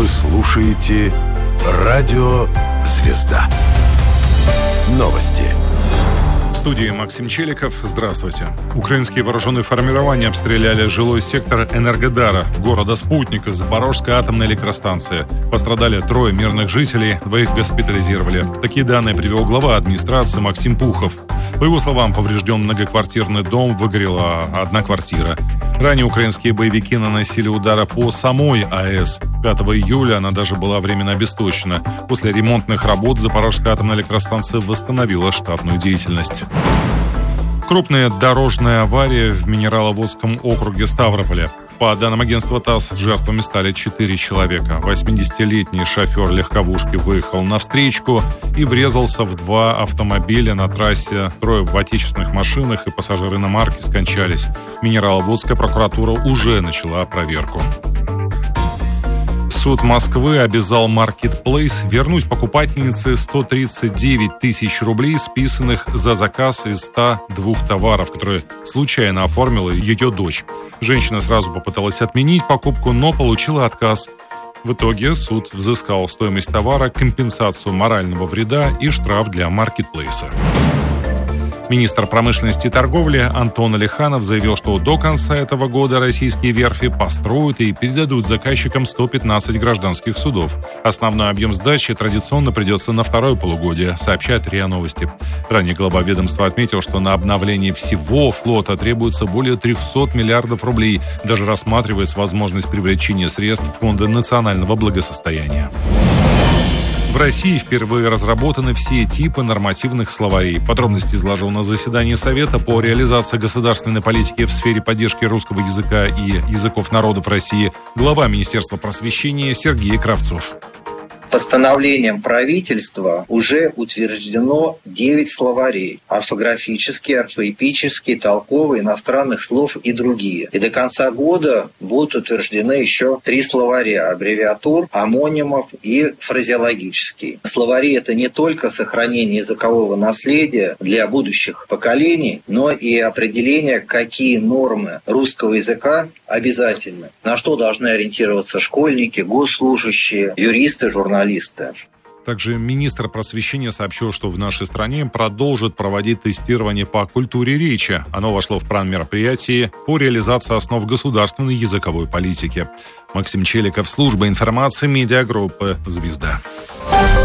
Вы слушаете Радио Звезда. Новости. В студии Максим Челиков. Здравствуйте. Украинские вооруженные формирования обстреляли жилой сектор Энергодара, города-спутника, Запорожской атомной электростанции. Пострадали 3 мирных жителей, 2 госпитализировали. Такие данные привел глава администрации Максим Пухов. По его словам, поврежден многоквартирный дом, выгорела 1 квартира. Ранее украинские боевики наносили удары по самой АЭС. 5 июля она даже была временно обесточена. После ремонтных работ Запорожская атомная электростанция восстановила штатную деятельность. Крупная дорожная авария в Минераловодском округе Ставрополя. По данным агентства ТАСС, жертвами стали 4 человека. 80-летний шофер легковушки выехал на встречку и врезался в 2 автомобиля на трассе. 3 в отечественных машинах и пассажиры иномарки скончались. Минераловодская прокуратура уже начала проверку. Суд Москвы обязал Marketplace вернуть покупательнице 139 тысяч рублей, списанных за заказ из 102 товаров, которые случайно оформила ее дочь. Женщина сразу попыталась отменить покупку, но получила отказ. В итоге суд взыскал стоимость товара, компенсацию морального вреда и штраф для Marketplace. Министр промышленности и торговли Антон Алиханов заявил, что до конца этого года российские верфи построят и передадут заказчикам 115 гражданских судов. Основной объем сдачи традиционно придется на второе полугодие, сообщает РИА Новости. Ранее глава ведомства отметил, что на обновление всего флота требуется более 300 миллиардов рублей, даже рассматривается возможность привлечения средств Фонда национального благосостояния. В России впервые разработаны все типы нормативных словарей. Подробности изложил на заседании Совета по реализации государственной политики в сфере поддержки русского языка и языков народов России глава Министерства просвещения Сергей Кравцов. Постановлением правительства уже утверждено 9 словарей: орфографические, орфоэпические, толковые, иностранных слов и другие. И до конца года будут утверждены еще 3 словаря: аббревиатур, омонимов и фразеологический. Словари — это не только сохранение языкового наследия для будущих поколений, но и определение, какие нормы русского языка обязательны, на что должны ориентироваться школьники, госслужащие, юристы, журналисты. Также министр просвещения сообщил, что в нашей стране продолжат проводить тестирование по культуре речи. Оно вошло в план мероприятий по реализации основ государственной языковой политики. Максим Челиков, служба информации медиагруппы «Звезда».